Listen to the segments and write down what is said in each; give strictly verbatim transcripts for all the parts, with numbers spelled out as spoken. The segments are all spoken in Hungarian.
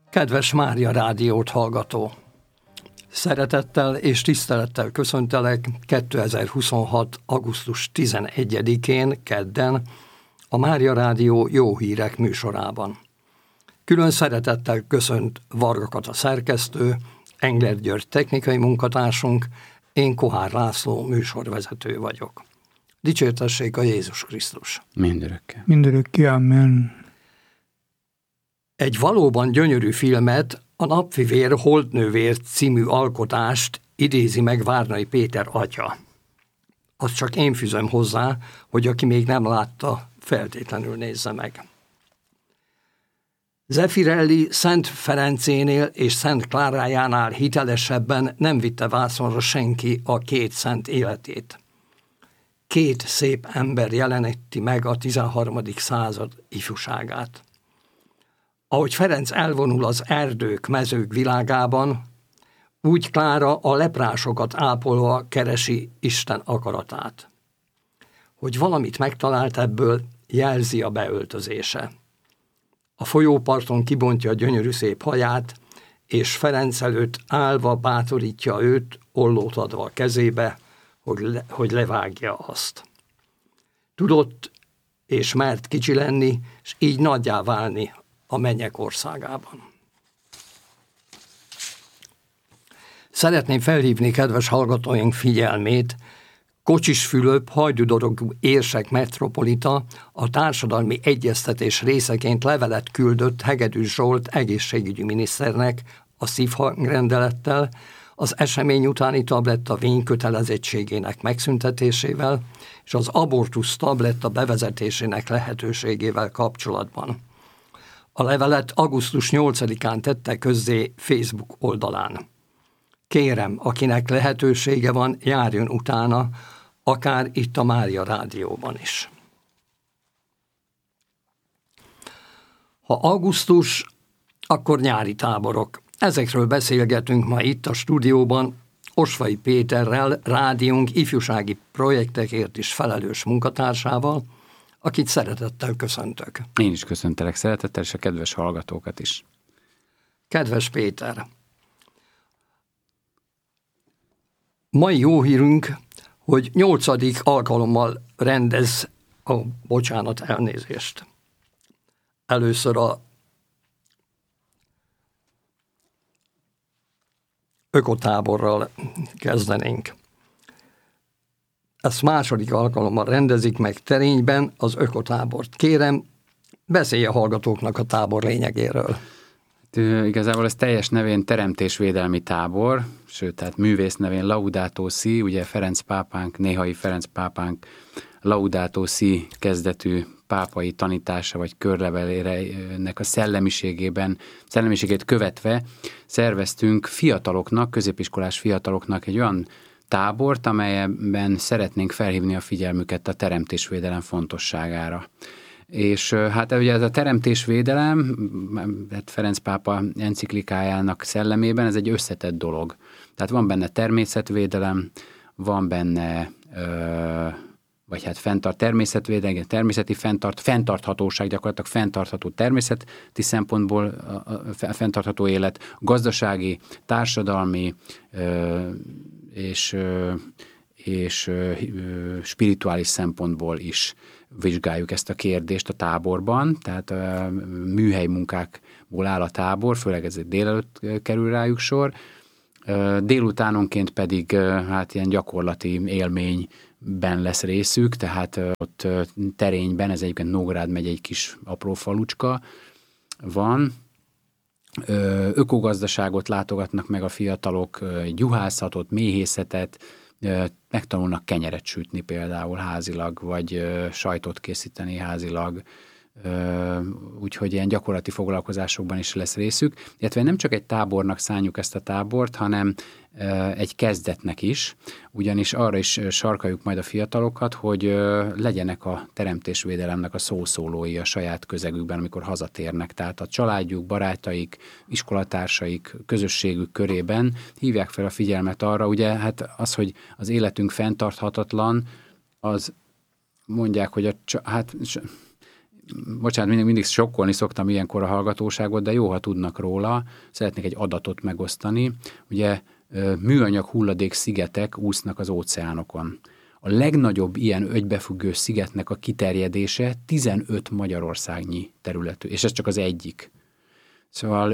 Kedves Mária Rádiót hallgató! Szeretettel és tisztelettel köszöntelek kétezer-huszonhat. augusztus tizenegyedikén, kedden, a Mária Rádió Jó Hírek műsorában. Külön szeretettel köszönt Varga Kata szerkesztő, Engler György technikai munkatársunk, én Kohár László műsorvezető vagyok. Dicsértessék a Jézus Krisztus! Mindörökké. Mindörökké, amen. Egy valóban gyönyörű filmet, a Napfivér Holdnővér című alkotást idézi meg Várnai Péter atya. Azt csak én fűzöm hozzá, hogy aki még nem látta, feltétlenül nézze meg. Zeffirelli Szent Ferencénél és Szent Klárájánál hitelesebben nem vitte vászonra senki a két szent életét. Két szép ember jeleníti meg a tizenharmadik század ifjúságát. Ahogy Ferenc elvonul az erdők, mezők világában, úgy Klára a leprásokat ápolva keresi Isten akaratát. Hogy valamit megtalált ebből, jelzi a beöltözése. A folyóparton kibontja a gyönyörű szép haját, és Ferenc előtt állva bátorítja őt, ollót adva a kezébe, hogy, le, hogy levágja azt. Tudott és mert kicsi lenni, és így nagyjá válni a mennyek országában. Szeretném felhívni kedves hallgatóink figyelmét, Kocsis Fülöp hajdudorogú érsek metropolita a társadalmi egyeztetés részeként levelet küldött Hegedűs Zsolt egészségügyi miniszternek a szívhangrendelettel, az esemény utáni tabletta vénykötelezettségének megszüntetésével és az abortusz tabletta bevezetésének lehetőségével kapcsolatban. A levelet augusztus nyolcadikán tette közzé Facebook oldalán. Kérem, akinek lehetősége van, járjon utána, akár itt a Mária Rádióban is. Ha augusztus, akkor nyári táborok. Ezekről beszélgetünk ma itt a stúdióban Osvai Péterrel, rádiónk ifjúsági projektekért is felelős munkatársával, akit szeretettel köszöntök. Én is köszöntelek szeretettel, és a kedves hallgatókat is. Kedves Péter! Mai jó hírünk, hogy nyolcadik alkalommal rendez a bocsánat elnézést. Először a ökotáborral kezdenénk. Ezt második alkalommal rendezik meg Terényben az ökotábort. Kérem, beszélj a hallgatóknak a tábor lényegéről. Igazából ez teljes nevén Teremtésvédelmi Tábor, sőt, tehát művész nevén Laudato Si, ugye Ferenc pápánk, néhai Ferenc pápánk Laudato Si kezdetű pápai tanítása vagy körlevelének a szellemiségében, szellemiségét követve szerveztünk fiataloknak, középiskolás fiataloknak egy olyan tábort, amelyben szeretnénk felhívni a figyelmüket a teremtésvédelem fontosságára. És hát ugye ez a teremtésvédelem, Ferenc pápa enciklikájának szellemében ez egy összetett dolog. Tehát van benne természetvédelem, van benne, vagy hát fenntart természetvédelem, természeti fenntart, fenntarthatóság, gyakorlatilag fenntartható természeti szempontból a fenntartható élet, gazdasági, társadalmi és, és spirituális szempontból is vizsgáljuk ezt a kérdést a táborban, tehát a műhely munkákból áll a tábor, főleg ez délelőtt kerül rájuk sor. Délutánonként pedig hát ilyen gyakorlati élményben lesz részük, tehát ott Terényben, ez egyébként Nógrád megy egy kis apró falucska van. Ökogazdaságot látogatnak meg a fiatalok, juhászatot, méhészetet, megtanulnak kenyeret sütni például házilag, vagy sajtot készíteni házilag, úgyhogy ilyen gyakorlati foglalkozásokban is lesz részük. Illetve nem csak egy tábornak szánjuk ezt a tábort, hanem egy kezdetnek is, ugyanis arra is sarkaljuk majd a fiatalokat, hogy legyenek a teremtésvédelemnek a szószólói a saját közegükben, amikor hazatérnek. Tehát a családjuk, barátaik, iskolatársaik, közösségük körében hívják fel a figyelmet arra, ugye hát az, hogy az életünk fenntarthatatlan, az mondják, hogy a, hát bocsánat, mindig, mindig sokkolni szoktam ilyenkor a hallgatóságot, de jó, ha tudnak róla. Szeretnék egy adatot megosztani. Ugye műanyag hulladék szigetek úsznak az óceánokon. A legnagyobb ilyen egybefüggő szigetnek a kiterjedése tizenöt magyarországnyi területű, és ez csak az egyik. Szóval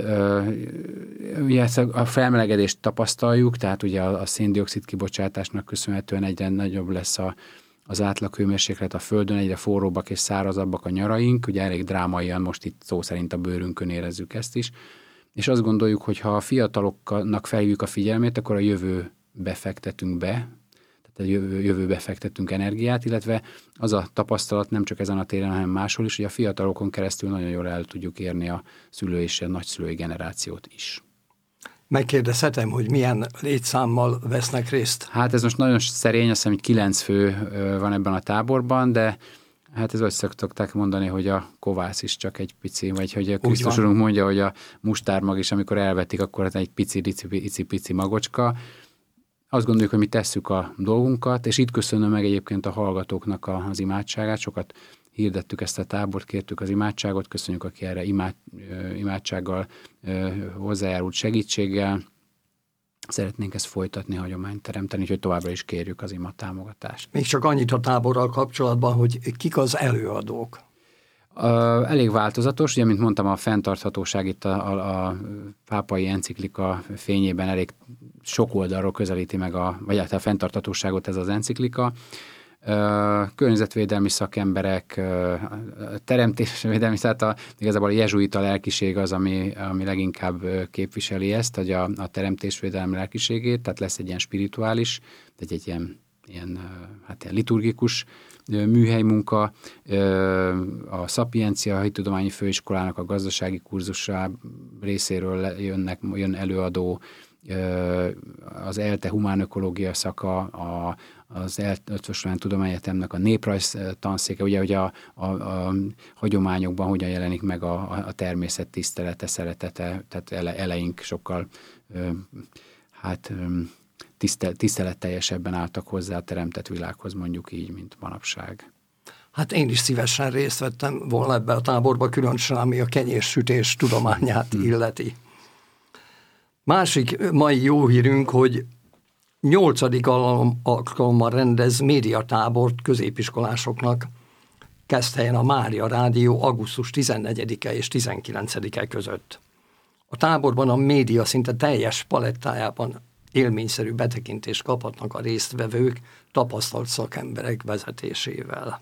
ugye a felmelegedést tapasztaljuk, tehát ugye a szén-dioxid kibocsátásnak köszönhetően egyre nagyobb lesz a, az átlaghőmérséklet a Földön, egyre forróbbak és szárazabbak a nyaraink, ugye elég drámaian most itt szó szerint a bőrünkön érezzük ezt is, és azt gondoljuk, hogy ha a fiataloknak felhívjuk a figyelmét, akkor a jövőbe fektetünk be, tehát a jövő, jövőbe fektettünk energiát, illetve az a tapasztalat nem csak ezen a téren, hanem máshol is, hogy a fiatalokon keresztül nagyon jól el tudjuk érni a szülő és a nagyszülői generációt is. Megkérdezhetem, hogy milyen létszámmal vesznek részt? Hát ez most nagyon szerény, azt hiszem, hogy kilenc fő van ebben a táborban, de hát ez azt szokták mondani, hogy a kovász is csak egy pici, vagy hogy a Krisztus Urunk mondja, hogy a mustármag is, amikor elvetik, akkor egy pici, pici, pici magocska. Azt gondoljuk, hogy mi tesszük a dolgunkat, és itt köszönöm meg egyébként a hallgatóknak az imádságát. Sokat hirdettük ezt a tábort, kértük az imádságot, köszönjük, aki erre imád, imádsággal hozzájárult segítséggel. Szeretnénk ezt folytatni, hagyományt teremteni, úgyhogy továbbra is kérjük az ima támogatást. Még csak annyit a táborral kapcsolatban, hogy kik az előadók? Uh, elég változatos, ugye, mint mondtam, a fenntarthatóság itt a, a, a pápai enciklika fényében elég sok oldalról közelíti meg a, vagy hát a fenntarthatóságot ez az enciklika. Uh, környezetvédelmi szakemberek, uh, teremtésvédelmi, tehát a, igazából a jezsuita lelkiség az, ami, ami leginkább képviseli ezt, hogy a, a teremtésvédelmi lelkiségét, tehát lesz egy ilyen spirituális, egy, egy ilyen, ilyen, hát ilyen liturgikus műhelymunka, a Szapiencia Hittudományi Főiskolának a gazdasági kurzusa részéről jönnek, jön előadó, az ELTE humánökológia szaka, a, az ELTE Tudományegyetemnek a néprajz tanszéke, ugye, hogy a, a, a hagyományokban hogyan jelenik meg a, a természet tisztelete, szeretete, tehát ele, eleink sokkal hát tisztel, tiszteletteljesebben álltak hozzá a teremtett világhoz, mondjuk így, mint manapság. Hát én is szívesen részt vettem volna ebbe a táborba, különösen ami a kenyérsütés tudományát illeti. Másik mai jó hírünk, hogy nyolcadik alkalommal rendez médiatábort középiskolásoknak Keszthelyen a Mária Rádió augusztus tizennegyedike és tizenkilencedike között. A táborban a média szinte teljes palettájában élményszerű betekintést kaphatnak a résztvevők tapasztalt szakemberek vezetésével.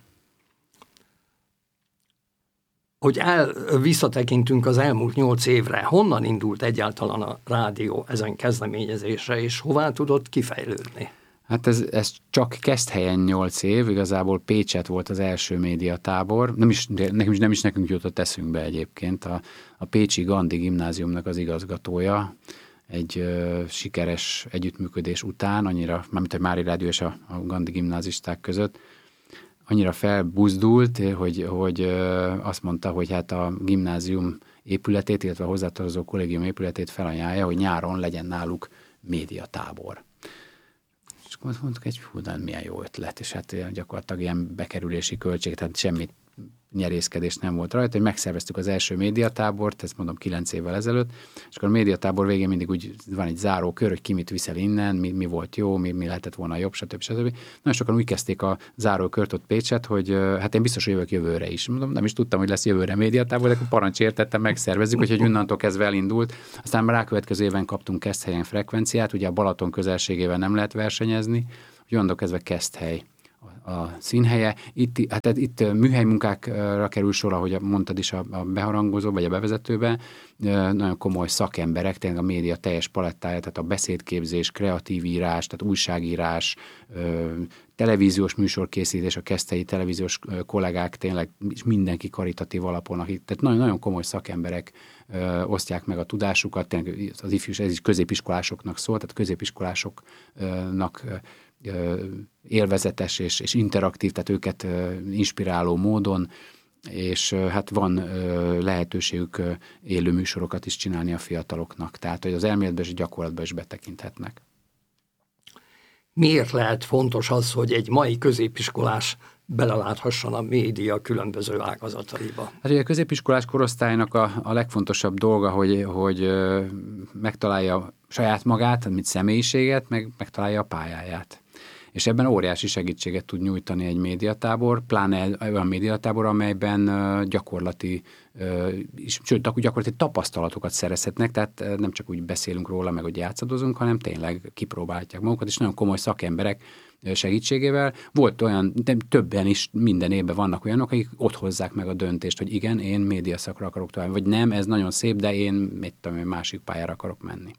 Hogy el, visszatekintünk az elmúlt nyolc évre, honnan indult egyáltalán a rádió ezen kezdeményezésre, és hová tudott kifejlődni? Hát ez, ez csak Keszthelyen nyolc év, igazából Pécset volt az első médiatábor, nem is, nekünk, nem is nekünk jutott eszünkbe egyébként, a, a Pécsi Gandhi Gimnáziumnak az igazgatója, egy ö, sikeres együttműködés után, annyira, mármint hogy Mária Rádió és a, a Gandhi gimnázisták között, annyira felbuzdult, hogy, hogy ö, azt mondta, hogy hát a gimnázium épületét, illetve a hozzátartozó kollégium épületét felajánlja, hogy nyáron legyen náluk médiatábor. És akkor mondtuk, egy hú, de milyen jó ötlet, és hát gyakorlatilag ilyen bekerülési költség, tehát semmit nyerészkedés nem volt rajta, hogy megszerveztük az első médiatábort, ezt mondom kilenc évvel ezelőtt, és akkor a médiatábor végén mindig úgy van egy záró kör, hogy ki mit viszel innen, mi, mi volt jó, mi, mi lehetett volna jobb, stb. stb. Nagyon sokan úgy kezdték a zárókört ott Pécset, hogy hát én biztos, hogy jövök jövőre is. Mondom, nem is tudtam, hogy lesz jövőre médiatábor, de akkor parancsértettem, megszervezzük, úgyhogy onnantól kezdve elindult. Aztán már rákövetkező éven kaptunk Keszthelyen frekvenciát, ugye a Balaton közelségével nem lehet versenyezni, hogy onnantól kezdve Keszthely a színhelye. Itt, hát itt műhelymunkákra kerül sor, ahogy mondtad is a, a beharangozó, vagy a bevezetőben, nagyon komoly szakemberek, tényleg a média teljes palettája, tehát a beszédképzés, kreatív írás, tehát újságírás, televíziós műsorkészítés, a keszthelyi televíziós kollégák, tényleg mindenki karitatív alapon, akik, tehát nagyon, nagyon komoly szakemberek osztják meg a tudásukat, tényleg az ifjús, ez is középiskolásoknak szól, tehát középiskolásoknak élvezetes és, és interaktív, tehát őket inspiráló módon, és hát van lehetőségük élő műsorokat is csinálni a fiataloknak, tehát hogy az elméletben és gyakorlatban is betekinthetnek. Miért lehet fontos az, hogy egy mai középiskolás beleláthasson a média különböző ágazataiba. Hát ugye a középiskolás korosztálynak a, a legfontosabb dolga, hogy, hogy megtalálja saját magát, mint személyiséget, meg megtalálja a pályáját. És ebben óriási segítséget tud nyújtani egy médiatábor, pláne olyan médiatábor, amelyben gyakorlati, sőt, gyakorlati tapasztalatokat szerezhetnek, tehát nem csak úgy beszélünk róla, meg hogy játszadozunk, hanem tényleg kipróbálják magukat, és nagyon komoly szakemberek segítségével. Volt olyan, de többen is minden évben vannak olyanok, akik ott hozzák meg a döntést, hogy igen, én médiaszakra akarok tovább, vagy nem, ez nagyon szép, de én mit tudom, én másik pályára akarok menni.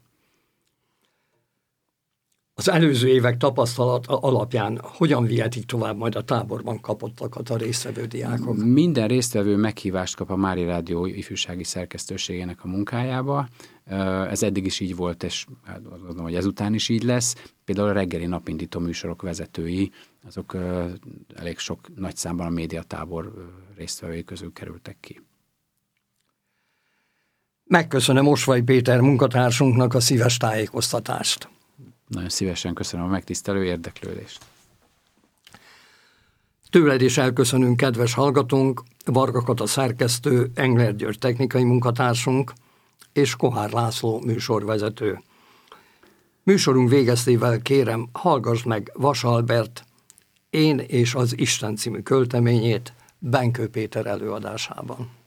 Az előző évek tapasztalat alapján hogyan vihetik tovább majd a táborban kapottakat a résztvevő diákok? Minden résztvevő meghívást kap a Mári Rádió ifjúsági szerkesztőségének a munkájába. Ez eddig is így volt, és azt gondolom, hogy ezután is így lesz. Például a reggeli napindító műsorok vezetői, azok elég sok nagy számban a médiatábor résztvevői közül kerültek ki. Megköszönöm Osvay Péter munkatársunknak a szíves tájékoztatást. Nagyon szívesen köszönöm a megtisztelő érdeklődést. Tőled is elköszönünk, kedves hallgatónk, Varga Kata szerkesztő, Engler György technikai munkatársunk és Kohár László műsorvezető. Műsorunk végeztével kérem, hallgass meg Vas Albert Én és az Isten című költeményét Benkő Péter előadásában.